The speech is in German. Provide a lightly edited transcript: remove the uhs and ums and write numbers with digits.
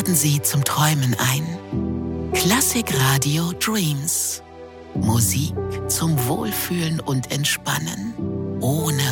laden Sie zum Träumen ein. Klassik Radio Dreams. Musik zum Wohlfühlen und Entspannen. Ohne